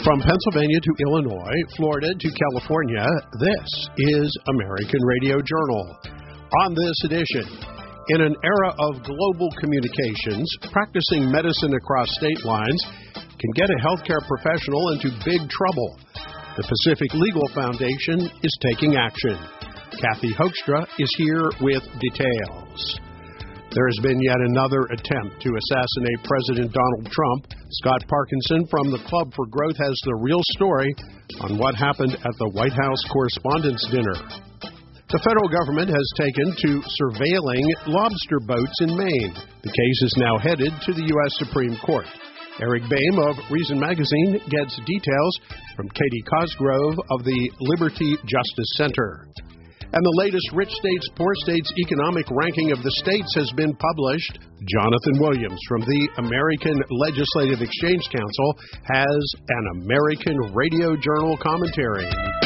From Pennsylvania to Illinois, Florida to California, this is American Radio Journal. On this edition, in an era of global communications, practicing medicine across state lines can get a healthcare professional into big trouble. The Pacific Legal Foundation is taking action. Kathy Hoekstra is here with details. There has been yet another attempt to assassinate President Donald Trump. Scott Parkinson from the Club for Growth has the real story on what happened at the White House Correspondents' Dinner. The federal government has taken to surveilling lobster boats in Maine. The case is now headed to the U.S. Supreme Court. Eric Boehm of Reason Magazine gets details from Katie Cosgrove of the Liberty Justice Center. And the latest Rich States, Poor States economic ranking of the states has been published. Jonathan Williams from the American Legislative Exchange Council has an American Radio Journal commentary.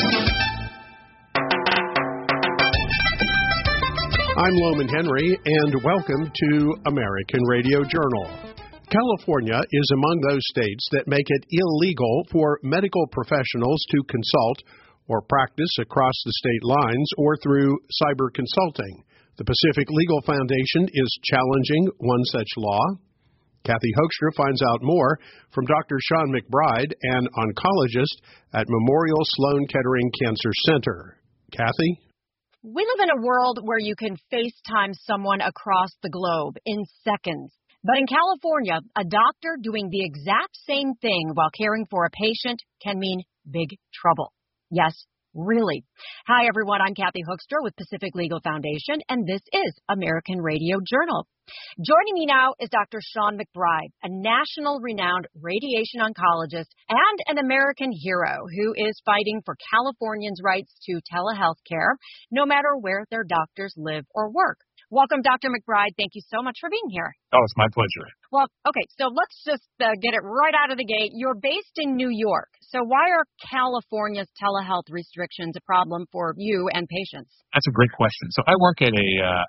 I'm Loman Henry, and welcome to American Radio Journal. California is among those states that make it illegal for medical professionals to consult or practice across the state lines or through cyber consulting. The Pacific Legal Foundation is challenging one such law. Kathy Hoekstra finds out more from Dr. Sean McBride, an oncologist at Memorial Sloan Kettering Cancer Center. Kathy? We live in a world where you can FaceTime someone across the globe in seconds. But in California, a doctor doing the exact same thing while caring for a patient can mean big trouble. Yes, really. Hi, everyone. I'm Kathy Hoekstra with Pacific Legal Foundation, and this is American Radio Journal. Joining me now is Dr. Sean McBride, a national renowned radiation oncologist and an American hero who is fighting for Californians' rights to telehealth care, no matter where their doctors live or work. Welcome, Dr. McBride. Thank you so much for being here. Oh, it's my pleasure. Well, okay, so let's just get it right out of the gate. You're based in New York. So why are California's telehealth restrictions a problem for you and patients? That's a great question. So I work at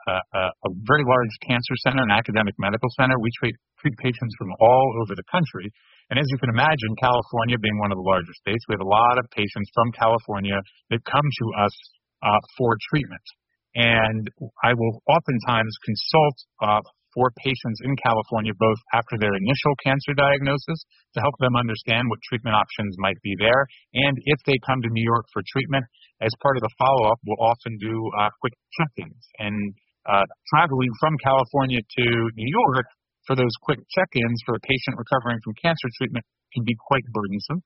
a very large cancer center, an academic medical center. We treat patients from all over the country. And as you can imagine, California being one of the larger states, we have a lot of patients from California that come to us for treatment. And I will oftentimes consult for patients in California, both after their initial cancer diagnosis to help them understand what treatment options might be there. And if they come to New York for treatment, as part of the follow-up, we'll often do quick check-ins. And traveling from California to New York for those quick check-ins for a patient recovering from cancer treatment can be quite burdensome.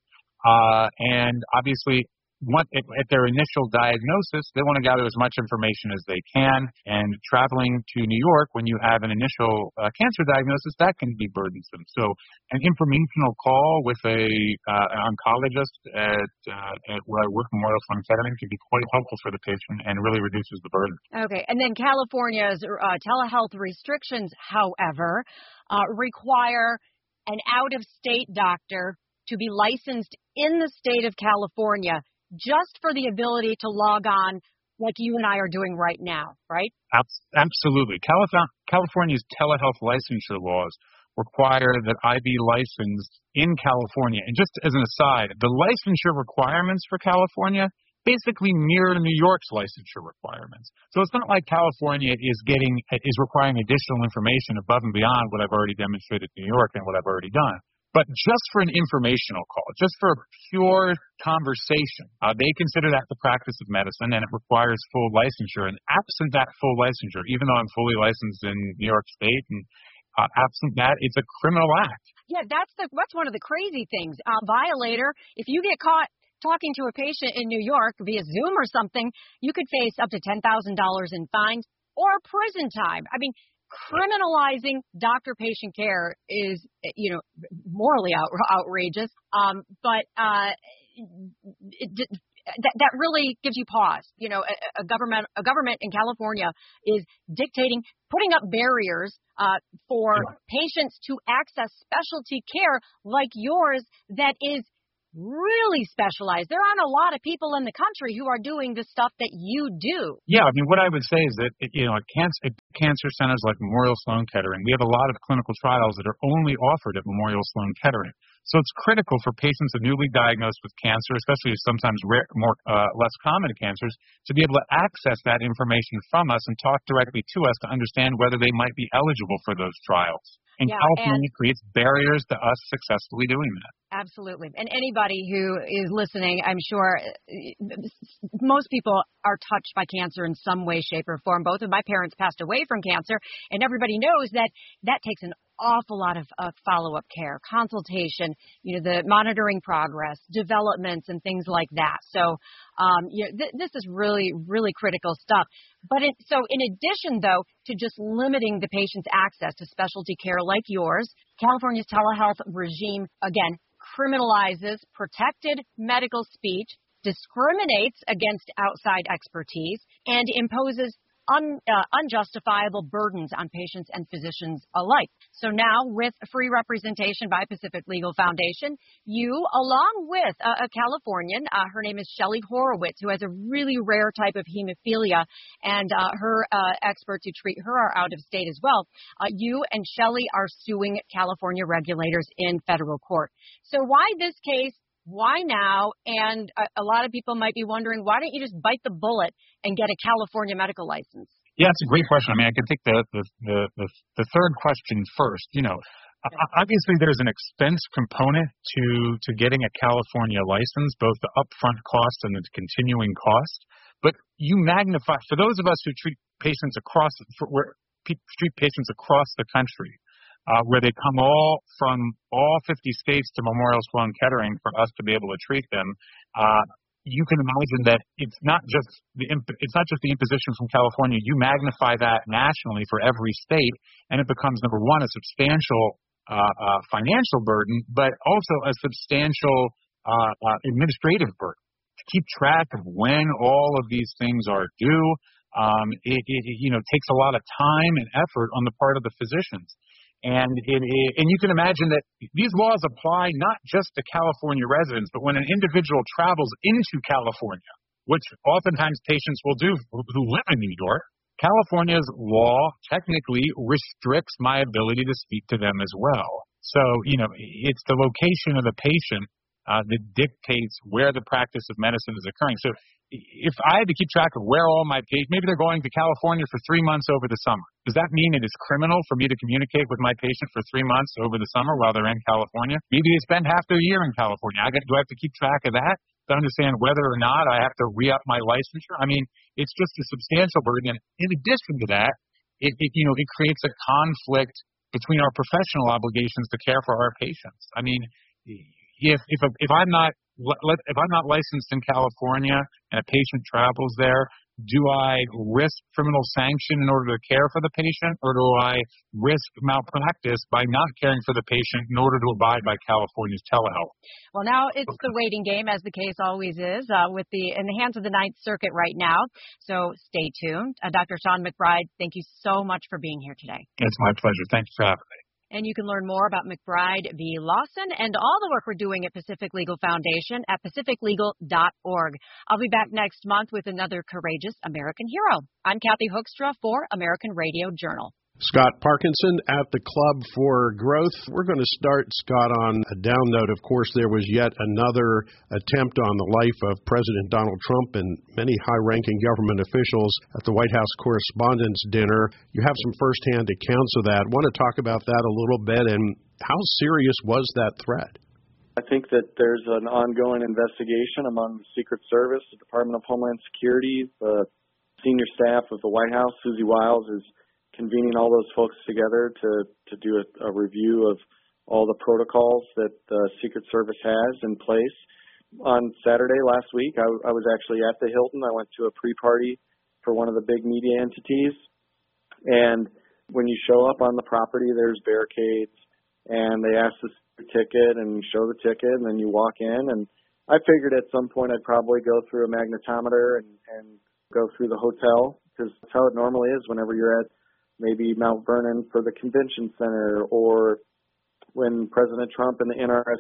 And obviously, at their initial diagnosis, they want to gather as much information as they can. And traveling to New York when you have an initial cancer diagnosis, that can be burdensome. So an informational call with an oncologist at where I work, Memorial Sloan Kettering, can be quite helpful for the patient and really reduces the burden. Okay. And then California's telehealth restrictions, however, require an out-of-state doctor to be licensed in the state of California just for the ability to log on like you and I are doing right now, right? Absolutely. California's telehealth licensure laws require that I be licensed in California. And just as an aside, the licensure requirements for California basically mirror New York's licensure requirements. So it's not like California is requiring additional information above and beyond what I've already demonstrated in New York and what I've already done. But just for an informational call, just for a pure conversation, they consider that the practice of medicine, and it requires full licensure. And absent that full licensure, even though I'm fully licensed in New York State, and absent that, it's a criminal act. Yeah, that's one of the crazy things. Violator, if you get caught talking to a patient in New York via Zoom or something, you could face up to $10,000 in fines or prison time. I mean, criminalizing doctor-patient care is, morally outrageous. But that really gives you pause. A government in California is putting up barriers for patients to access specialty care like yours that is really specialized. There aren't a lot of people in the country who are doing the stuff that you do. Yeah, I mean, what I would say is that, at cancer centers like Memorial Sloan Kettering, we have a lot of clinical trials that are only offered at Memorial Sloan Kettering. So it's critical for patients who are newly diagnosed with cancer, especially sometimes rare, less common cancers, to be able to access that information from us and talk directly to us to understand whether they might be eligible for those trials. And California creates barriers to us successfully doing that. Absolutely. And anybody who is listening, I'm sure most people are touched by cancer in some way, shape, or form. Both of my parents passed away from cancer, and everybody knows that takes an awful lot of follow-up care, consultation, the monitoring progress, developments, and things like that. So this is really, really critical stuff. But so in addition, though, to just limiting the patient's access to specialty care like yours, California's telehealth regime, again, criminalizes protected medical speech, discriminates against outside expertise, and imposes unjustifiable burdens on patients and physicians alike. So now, with free representation by Pacific Legal Foundation, you, along with a Californian, her name is Shelley Horowitz, who has a really rare type of hemophilia, and her experts who treat her are out of state as well. You and Shelley are suing California regulators in federal court. So why this case? Why now? And a lot of people might be wondering, why don't you just bite the bullet and get a California medical license? Yeah, it's a great question. I mean, I can take the third question first. Obviously there's an expense component to getting a California license, both the upfront cost and the continuing cost. But you magnify, for those of us who treat patients across the country, where they come all from all 50 states to Memorial Sloan Kettering for us to be able to treat them, you can imagine that it's not just the imposition from California. You magnify that nationally for every state, and it becomes, number one, a substantial financial burden, but also a substantial administrative burden. To keep track of when all of these things are due, it takes a lot of time and effort on the part of the physicians. And you can imagine that these laws apply not just to California residents, but when an individual travels into California, which oftentimes patients will do who live in New York, California's law technically restricts my ability to speak to them as well. So, it's the location of the patient that dictates where the practice of medicine is occurring. So if I had to keep track of where all my patients, maybe they're going to California for 3 months over the summer. Does that mean it is criminal for me to communicate with my patient for 3 months over the summer while they're in California? Maybe they spend half their year in California. Do I have to keep track of that to understand whether or not I have to re-up my licensure? I mean, it's just a substantial burden. And in addition to that, it creates a conflict between our professional obligations to care for our patients. I mean, if I'm not licensed in California and a patient travels there, do I risk criminal sanction in order to care for the patient, or do I risk malpractice by not caring for the patient in order to abide by California's telehealth? Well, now it's the waiting game, as the case always is, in the hands of the Ninth Circuit right now. So stay tuned. Dr. Sean McBride, thank you so much for being here today. It's my pleasure. Thank you for having me. And you can learn more about McBride v. Lawson and all the work we're doing at Pacific Legal Foundation at pacificlegal.org. I'll be back next month with another courageous American hero. I'm Kathy Hoekstra for American Radio Journal. Scott Parkinson at the Club for Growth. We're going to start, Scott, on a down note. Of course, there was yet another attempt on the life of President Donald Trump and many high-ranking government officials at the White House Correspondents' Dinner. You have some firsthand accounts of that. I want to talk about that a little bit, and how serious was that threat? I think that there's an ongoing investigation among the Secret Service, the Department of Homeland Security, the senior staff of the White House. Susie Wiles is convening all those folks together to do a review of all the protocols that the Secret Service has in place. On Saturday last week, I was actually at the Hilton. I went to a pre-party for one of the big media entities. And when you show up on the property, there's barricades, and they ask the ticket, and you show the ticket, and then you walk in. And I figured at some point I'd probably go through a magnetometer and go through the hotel, because that's how it normally is whenever you're at maybe Mount Vernon for the convention center, or when President Trump and the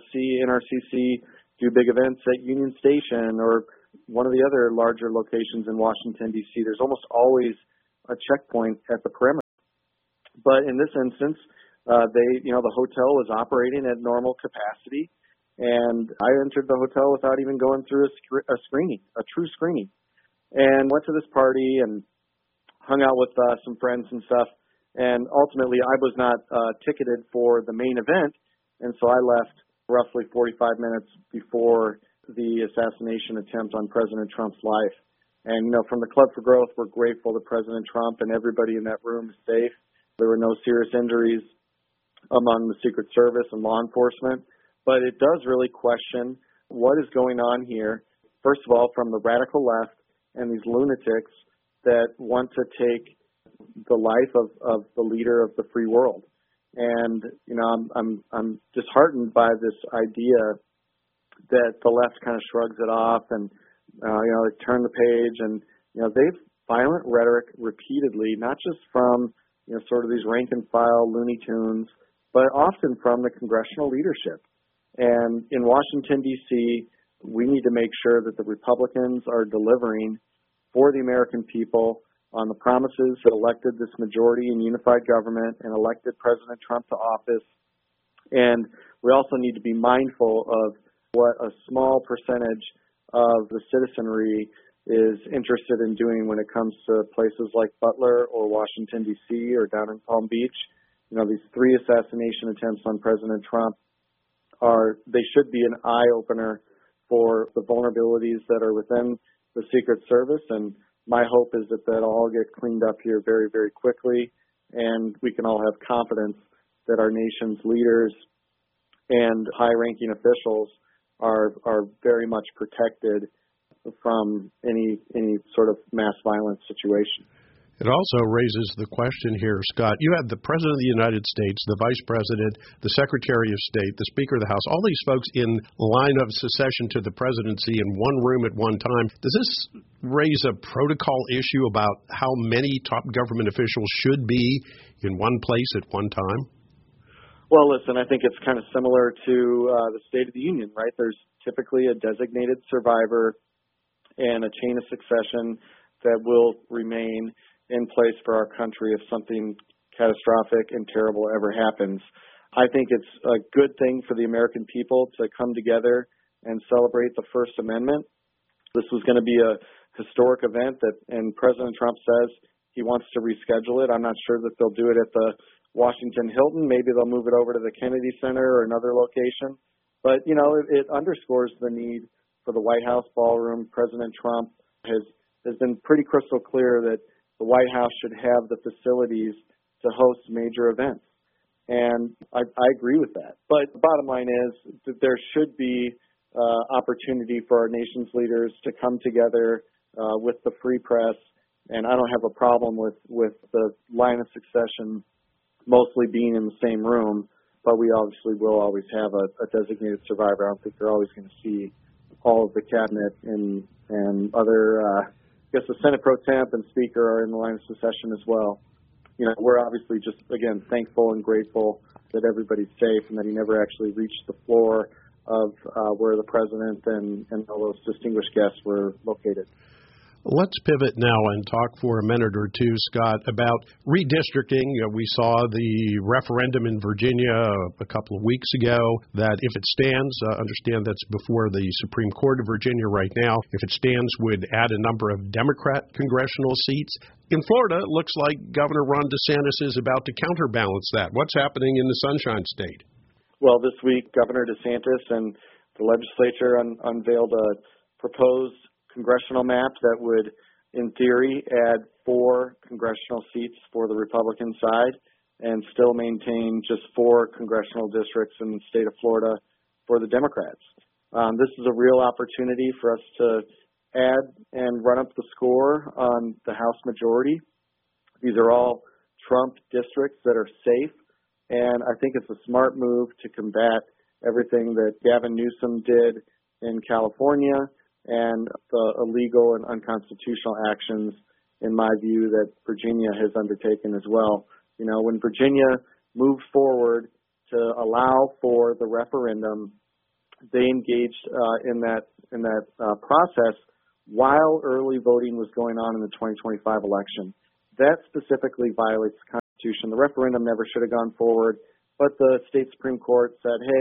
NRCC do big events at Union Station or one of the other larger locations in Washington, D.C. There's almost always a checkpoint at the perimeter. But in this instance, the hotel was operating at normal capacity. And I entered the hotel without even going through a true screening. And went to this party and hung out with some friends and stuff. And ultimately, I was not ticketed for the main event, and so I left roughly 45 minutes before the assassination attempt on President Trump's life. And, from the Club for Growth, we're grateful that President Trump and everybody in that room is safe. There were no serious injuries among the Secret Service and law enforcement. But it does really question what is going on here, first of all, from the radical left and these lunatics that want to take the life of the leader of the free world. And, I'm disheartened by this idea that the left kind of shrugs it off and, they turn the page and, they've violent rhetoric repeatedly, not just from, sort of these rank and file Looney Tunes, but often from the congressional leadership. And in Washington, D.C., we need to make sure that the Republicans are delivering for the American people on the promises that elected this majority in unified government and elected President Trump to office. And we also need to be mindful of what a small percentage of the citizenry is interested in doing when it comes to places like Butler or Washington, D.C. or down in Palm Beach. These 3 assassination attempts on President Trump they should be an eye-opener for the vulnerabilities that are within the Secret Service. And my hope is that that'll all get cleaned up here very, very quickly, and we can all have confidence that our nation's leaders and high-ranking officials are very much protected from any sort of mass violence situation. It also raises the question here, Scott. You had the President of the United States, the Vice President, the Secretary of State, the Speaker of the House, all these folks in line of succession to the presidency in one room at one time. Does this raise a protocol issue about how many top government officials should be in one place at one time? Well, listen, I think it's kind of similar to the State of the Union, right? There's typically a designated survivor and a chain of succession that will remain in place for our country if something catastrophic and terrible ever happens. I think it's a good thing for the American people to come together and celebrate the First Amendment. This was going to be a historic event and President Trump says he wants to reschedule it. I'm not sure that they'll do it at the Washington Hilton. Maybe they'll move it over to the Kennedy Center or another location. But, it underscores the need for the White House ballroom. President Trump has been pretty crystal clear that the White House should have the facilities to host major events. And I agree with that. But the bottom line is that there should be opportunity for our nation's leaders to come together with the free press. And I don't have a problem with the line of succession mostly being in the same room, but we obviously will always have a designated survivor. I don't think they're always going to see all of the cabinet and other, I guess the Senate Pro Temp and Speaker are in the line of succession as well. We're obviously just, again, thankful and grateful that everybody's safe and that he never actually reached the floor of where the president and all those distinguished guests were located. Let's pivot now and talk for a minute or two, Scott, about redistricting. We saw the referendum in Virginia a couple of weeks ago that if it stands, understand that's before the Supreme Court of Virginia right now, if it stands would add a number of Democrat congressional seats. In Florida, it looks like Governor Ron DeSantis is about to counterbalance that. What's happening in the Sunshine State? Well, this week, Governor DeSantis and the legislature unveiled a proposed congressional map that would, in theory, add 4 congressional seats for the Republican side and still maintain just 4 congressional districts in the state of Florida for the Democrats. This is a real opportunity for us to add and run up the score on the House majority. These are all Trump districts that are safe, and I think it's a smart move to combat everything that Gavin Newsom did in California and the illegal and unconstitutional actions, in my view, that Virginia has undertaken as well. When Virginia moved forward to allow for the referendum, they engaged in that process while early voting was going on in the 2025 election. That specifically violates the Constitution. The referendum never should have gone forward, but the state Supreme Court said, hey,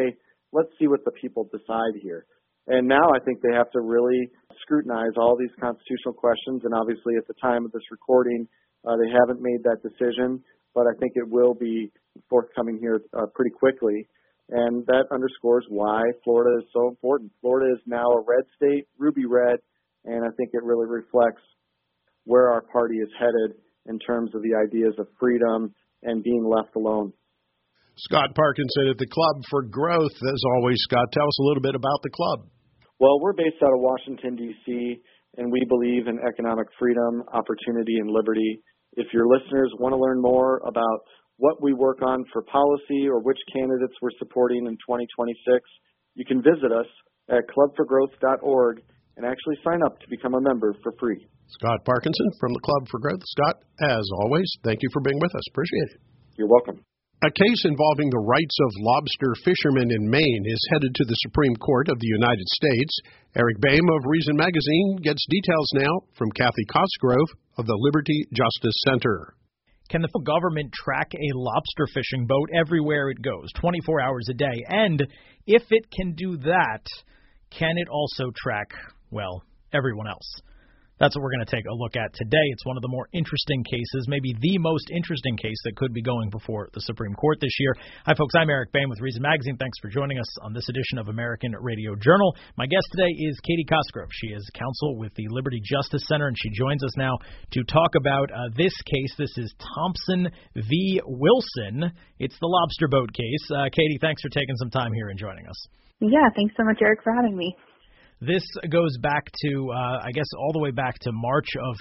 let's see what the people decide here. And now I think they have to really scrutinize all these constitutional questions. And obviously at the time of this recording, they haven't made that decision, but I think it will be forthcoming here pretty quickly. And that underscores why Florida is so important. Florida is now a red state, ruby red, and I think it really reflects where our party is headed in terms of the ideas of freedom and being left alone. Scott Parkinson at the Club for Growth. As always, Scott, tell us a little bit about the club. Well, we're based out of Washington, D.C., and we believe in economic freedom, opportunity, and liberty. If your listeners want to learn more about what we work on for policy or which candidates we're supporting in 2026, you can visit us at clubforgrowth.org and actually sign up to become a member for free. Scott Parkinson from the Club for Growth. Scott, as always, thank you for being with us. Appreciate it. You're welcome. A case involving the rights of lobster fishermen in Maine is headed to the Supreme Court of the United States. Eric Boehm of Reason Magazine gets details now from Kathy Cosgrove of the Liberty Justice Center. Can the government track a lobster fishing boat everywhere it goes, 24 hours a day? And if it can do that, can it also track, well, everyone else? That's what we're going to take a look at today. It's one of the more interesting cases, maybe the most interesting case that could be going before the Supreme Court this year. Hi, folks. I'm Eric Boehm with Reason Magazine. Thanks for joining us on this edition of American Radio Journal. My guest today is Katie Cosgrove. She is counsel with the Liberty Justice Center, and she joins us now to talk about this case. This is Thompson v. Wilson. It's the lobster boat case. Katie, thanks for taking some time here and joining us. Yeah, thanks so much, Eric, for having me. This goes back to, I guess, all the way back to March of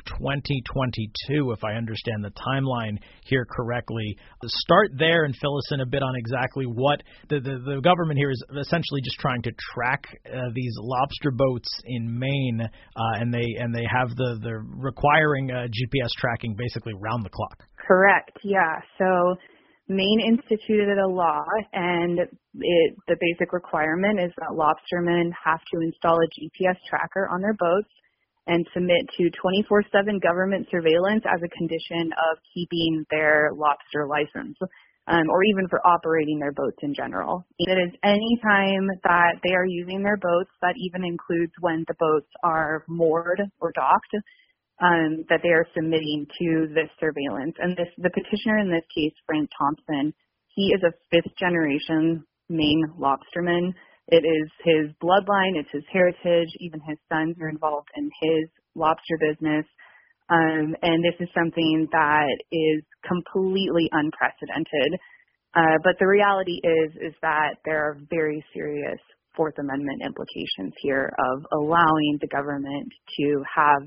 2022, if I understand the timeline here correctly. Start there and fill us in a bit on exactly what the government here is essentially just trying to track these lobster boats in Maine, and they have the requiring GPS tracking basically round the clock. Correct, yeah. So Maine instituted a law, and the basic requirement is that lobstermen have to install a GPS tracker on their boats and submit to 24/7 government surveillance as a condition of keeping their lobster license, or even for operating their boats in general. It is any time that they are using their boats, that even includes when the boats are moored or docked, that they are submitting to this surveillance. And the petitioner in this case, Frank Thompson, he is a fifth-generation Maine lobsterman. It is his bloodline, it's his heritage, even his sons are involved in his lobster business. And this is something that is completely unprecedented. But the reality is that there are very serious Fourth Amendment implications here of allowing the government to have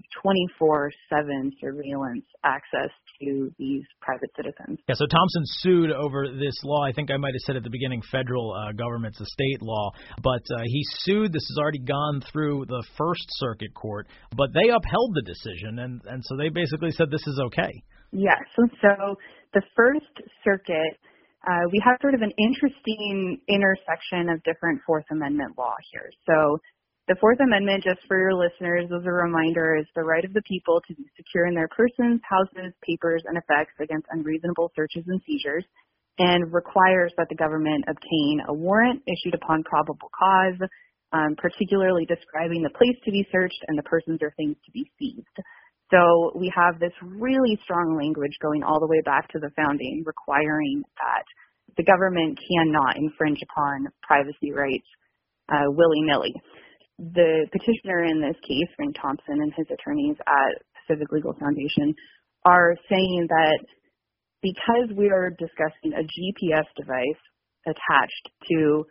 24/7 surveillance access to these private citizens. Yeah, so Thompson sued over this law. I think I might have said at the beginning federal government's a state law, but he sued. This has already gone through the First Circuit Court, but they upheld the decision, and so they basically said this is okay. Yes, so the First Circuit, we have sort of an interesting intersection of different Fourth Amendment law here. So the Fourth Amendment, just for your listeners, as a reminder, is the right of the people to be secure in their persons, houses, papers, and effects against unreasonable searches and seizures, and requires that the government obtain a warrant issued upon probable cause, particularly describing the place to be searched and the persons or things to be seized. So we have this really strong language going all the way back to the founding, requiring that the government cannot infringe upon privacy rights willy-nilly. The petitioner in this case, Frank Thompson, and his attorneys at Pacific Legal Foundation are saying that because we are discussing a GPS device attached to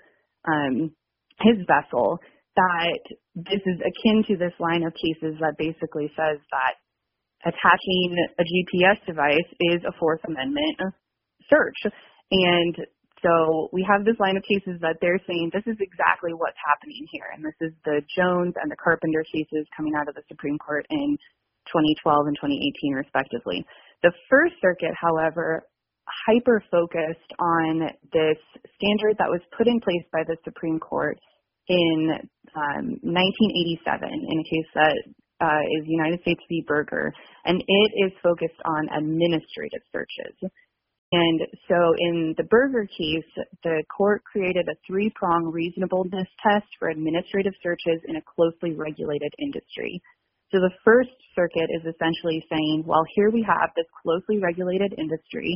his vessel, that this is akin to this line of cases that basically says that attaching a GPS device is a Fourth Amendment search. And so we have this line of cases that they're saying this is exactly what's happening here. And this is the Jones and the Carpenter cases coming out of the Supreme Court in 2012 and 2018, respectively. The First Circuit, however, hyper-focused on this standard that was put in place by the Supreme Court in 1987 in a case that is United States v. Berger, and it is focused on administrative searches. And so in the Berger case, the court created a three-prong reasonableness test for administrative searches in a closely regulated industry. So the First Circuit is essentially saying, well, here we have this closely regulated industry,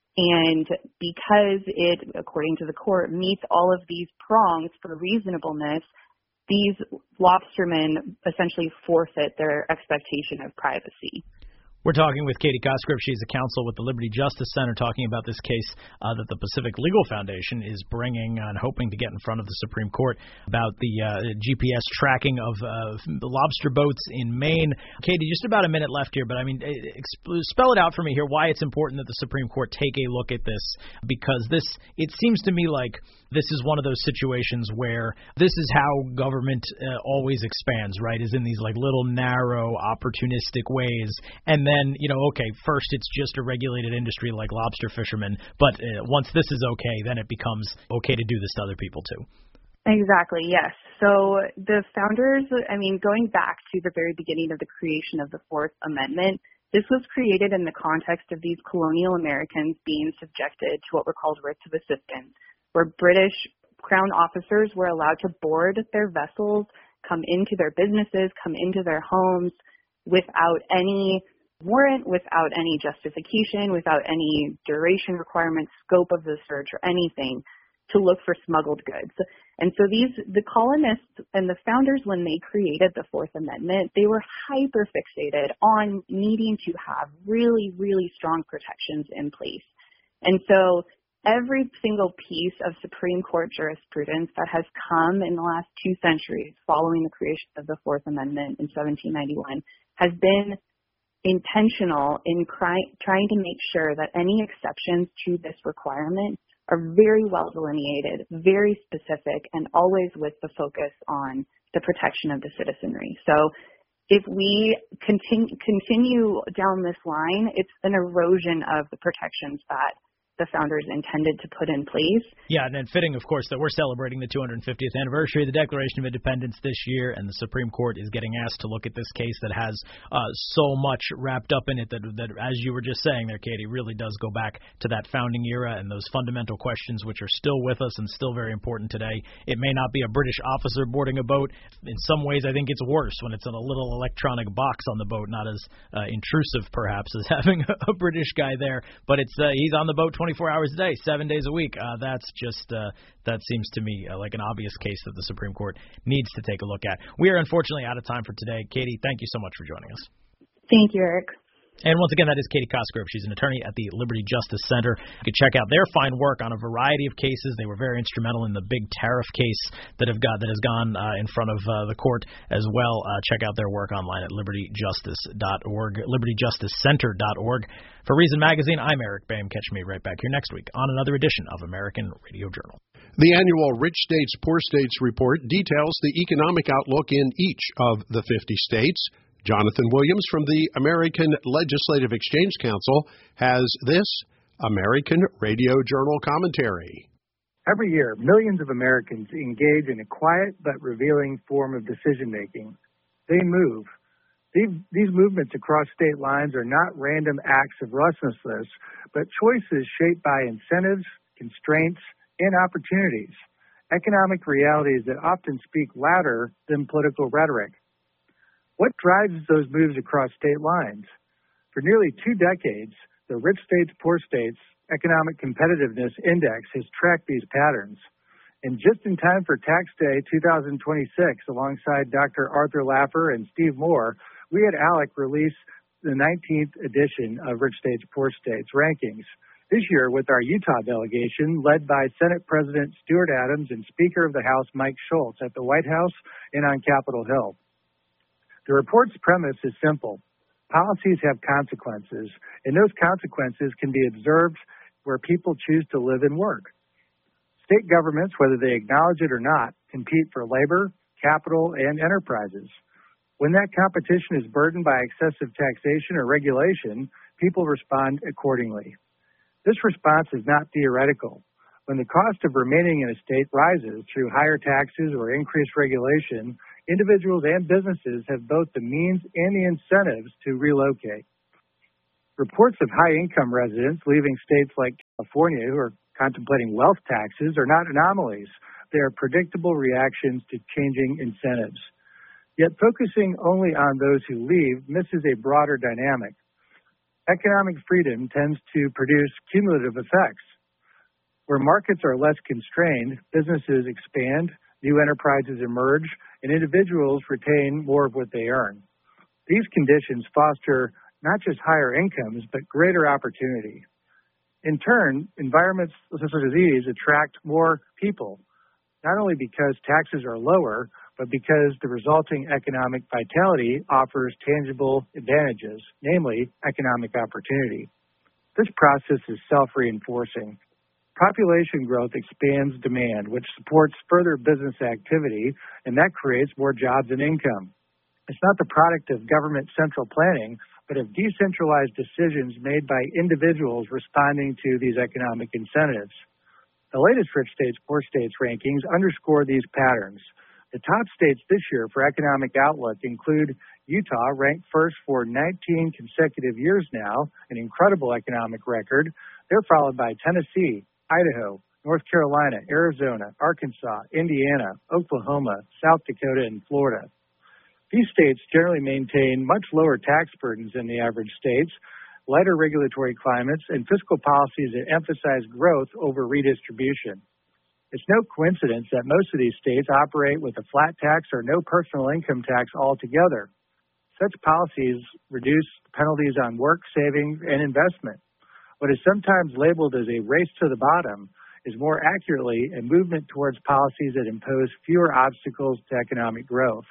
and because it, according to the court, meets all of these prongs for reasonableness, these lobstermen essentially forfeit their expectation of privacy. We're talking with Katie Cosgrove. She's a counsel with the Liberty Justice Center, talking about this case that the Pacific Legal Foundation is bringing and hoping to get in front of the Supreme Court about the GPS tracking of lobster boats in Maine. Katie, just about a minute left here, but I mean, spell it out for me here why it's important that the Supreme Court take a look at this, because it seems to me like this is one of those situations where this is how government always expands, right, is in these like little narrow opportunistic ways. And then, okay, first it's just a regulated industry like lobster fishermen, but once this is okay, then it becomes okay to do this to other people too. Exactly, yes. So the founders, going back to the very beginning of the creation of the Fourth Amendment, this was created in the context of these colonial Americans being subjected to what were called writs of assistance, where British Crown officers were allowed to board their vessels, come into their businesses, come into their homes without any warrant, without any justification, without any duration requirements, scope of the search, or anything to look for smuggled goods. And so the colonists and the founders, when they created the Fourth Amendment, they were hyper fixated on needing to have really, really strong protections in place. And so every single piece of Supreme Court jurisprudence that has come in the last 2 centuries following the creation of the Fourth Amendment in 1791 has been intentional in trying to make sure that any exceptions to this requirement are very well delineated, very specific, and always with the focus on the protection of the citizenry. So if we continue down this line, it's an erosion of the protections that the founders intended to put in place. Yeah, and then fitting, of course, that we're celebrating the 250th anniversary of the Declaration of Independence this year, and the Supreme Court is getting asked to look at this case that has so much wrapped up in it that, as you were just saying there, Katie, really does go back to that founding era and those fundamental questions which are still with us and still very important today. It may not be a British officer boarding a boat. In some ways, I think it's worse when it's in a little electronic box on the boat, not as intrusive, perhaps, as having a British guy there, but he's on the boat 24 hours a day, 7 days a week. That's just that seems to me like an obvious case that the Supreme Court needs to take a look at. We are unfortunately out of time for today. Katie, thank you so much for joining us. Thank you, Eric. And once again, that is Katie Cosgrove. She's an attorney at the Liberty Justice Center. You can check out their fine work on a variety of cases. They were very instrumental in the big tariff case that has gone in front of the court as well. Check out their work online at libertyjustice.org, libertyjusticecenter.org. For Reason Magazine, I'm Eric Boehm. Catch me right back here next week on another edition of American Radio Journal. The annual Rich States, Poor States report details the economic outlook in each of the 50 states. Jonathan Williams from the American Legislative Exchange Council has this American Radio Journal commentary. Every year, millions of Americans engage in a quiet but revealing form of decision-making. They move. These movements across state lines are not random acts of restlessness, but choices shaped by incentives, constraints, and opportunities. Economic realities that often speak louder than political rhetoric. What drives those moves across state lines? For nearly 2 decades, the Rich States, Poor States Economic Competitiveness Index has tracked these patterns. And just in time for Tax Day 2026, alongside Dr. Arthur Laffer and Steve Moore, we at ALEC release the 19th edition of Rich States, Poor States rankings. This year with our Utah delegation, led by Senate President Stuart Adams and Speaker of the House Mike Schultz at the White House and on Capitol Hill. The report's premise is simple. Policies have consequences, and those consequences can be observed where people choose to live and work. State governments, whether they acknowledge it or not, compete for labor, capital, and enterprises. When that competition is burdened by excessive taxation or regulation, people respond accordingly. This response is not theoretical. When the cost of remaining in a state rises through higher taxes or increased regulation, individuals and businesses have both the means and the incentives to relocate. Reports of high-income residents leaving states like California who are contemplating wealth taxes are not anomalies. They are predictable reactions to changing incentives. Yet focusing only on those who leave misses a broader dynamic. Economic freedom tends to produce cumulative effects. Where markets are less constrained, businesses expand, new enterprises emerge, and individuals retain more of what they earn. These conditions foster not just higher incomes, but greater opportunity. In turn, environments such as these attract more people, not only because taxes are lower, but because the resulting economic vitality offers tangible advantages, namely economic opportunity. This process is self-reinforcing. Population growth expands demand, which supports further business activity, and that creates more jobs and income. It's not the product of government central planning, but of decentralized decisions made by individuals responding to these economic incentives. The latest Rich States, Poor States rankings underscore these patterns. The top states this year for economic outlook include Utah, ranked first for 19 consecutive years now, an incredible economic record. They're followed by Tennessee, Idaho, North Carolina, Arizona, Arkansas, Indiana, Oklahoma, South Dakota, and Florida. These states generally maintain much lower tax burdens than the average states, lighter regulatory climates, and fiscal policies that emphasize growth over redistribution. It's no coincidence that most of these states operate with a flat tax or no personal income tax altogether. Such policies reduce penalties on work, savings, and investment. What is sometimes labeled as a race to the bottom is more accurately a movement towards policies that impose fewer obstacles to economic growth.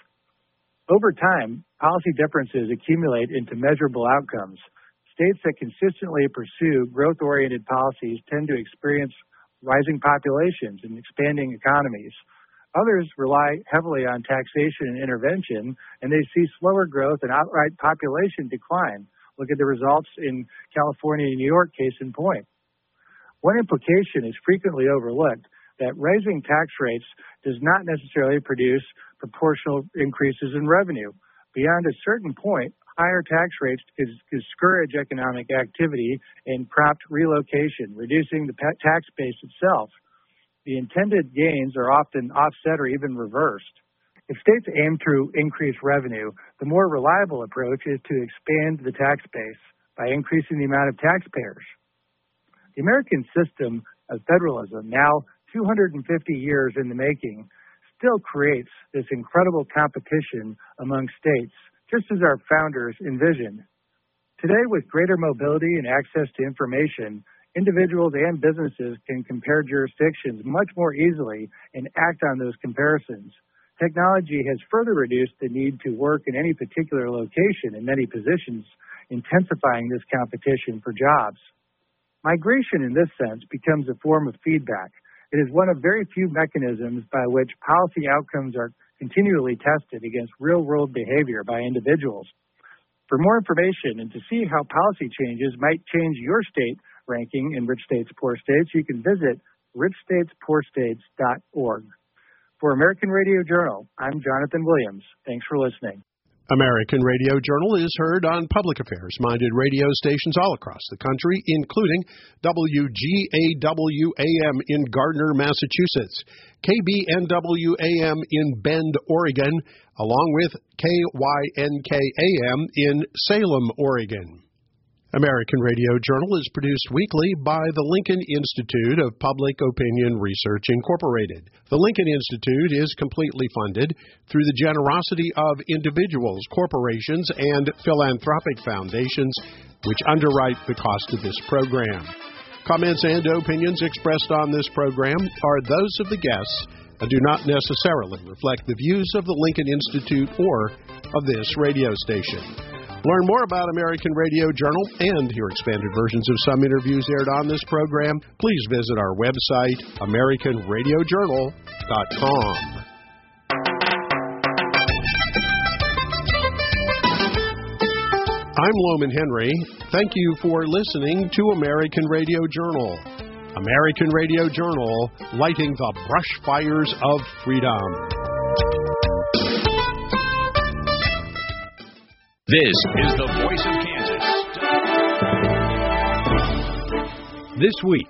Over time, policy differences accumulate into measurable outcomes. States that consistently pursue growth-oriented policies tend to experience rising populations and expanding economies. Others rely heavily on taxation and intervention, and they see slower growth and outright population decline. Look at the results in California and New York, case in point. One implication is frequently overlooked, that raising tax rates does not necessarily produce proportional increases in revenue. Beyond a certain point, higher tax rates discourage economic activity and prompt relocation, reducing the tax base itself. The intended gains are often offset or even reversed. If states aim to increase revenue, the more reliable approach is to expand the tax base by increasing the amount of taxpayers. The American system of federalism, now 250 years in the making, still creates this incredible competition among states, just as our founders envisioned. Today, with greater mobility and access to information, individuals and businesses can compare jurisdictions much more easily and act on those comparisons. Technology has further reduced the need to work in any particular location in many positions, intensifying this competition for jobs. Migration, in this sense, becomes a form of feedback. It is one of very few mechanisms by which policy outcomes are continually tested against real-world behavior by individuals. For more information and to see how policy changes might change your state ranking in Rich States, Poor States, you can visit richstatespoorstates.org. For American Radio Journal, I'm Jonathan Williams. Thanks for listening. American Radio Journal is heard on public affairs-minded radio stations all across the country, including WGAW-AM in Gardner, Massachusetts, KBNW-AM in Bend, Oregon, along with KYNK-AM in Salem, Oregon. American Radio Journal is produced weekly by the Lincoln Institute of Public Opinion Research, Incorporated. The Lincoln Institute is completely funded through the generosity of individuals, corporations, and philanthropic foundations, which underwrite the cost of this program. Comments and opinions expressed on this program are those of the guests and do not necessarily reflect the views of the Lincoln Institute or of this radio station. Learn more about American Radio Journal and hear expanded versions of some interviews aired on this program. Please visit our website, AmericanRadioJournal.com. I'm Loman Henry. Thank you for listening to American Radio Journal. American Radio Journal, lighting the brush fires of freedom. This is the voice of Kansas. This week